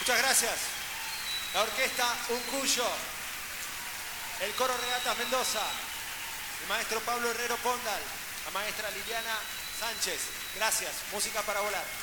Muchas gracias. La orquesta Un Cuyo, el coro Regatas Mendoza, el maestro Pablo Herrero Pondal, la maestra Liliana Sánchez. Gracias. Música para volar.